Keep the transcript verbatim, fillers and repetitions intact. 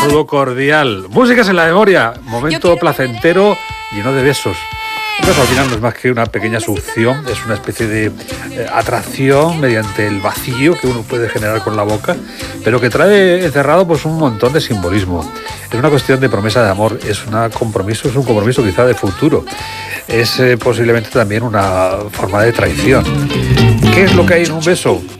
saludo cordial. Músicas en la memoria, momento placentero lleno de besos. Un beso al final no es más que una pequeña succión, es una especie de eh, atracción mediante el vacío que uno puede generar con la boca, pero que trae encerrado pues un montón de simbolismo. Es una cuestión de promesa de amor, es un compromiso, es un compromiso quizá de futuro. Es eh, posiblemente también una forma de traición. ¿Qué es lo que hay en un beso?